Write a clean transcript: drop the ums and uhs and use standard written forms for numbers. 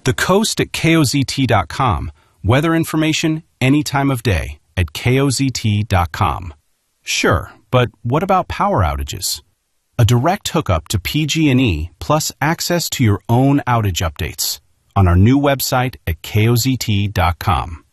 The Coast at KOZT.com. Weather information any time of day at KOZT.com. Sure, but what about power outages? A direct hookup to PG&E plus access to your own outage updates on our new website at KOZT.com.